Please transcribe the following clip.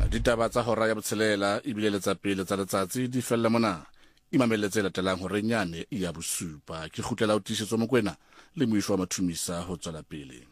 ditaba tsa hora ya botshelela ebile le tsa pele tsa letsatsi di fella mona imamelletse latelang hore nyane ya bosupa ke kgutlela ho tiisetso Mokwena le moifo wa Mathumisa ho tswela pele.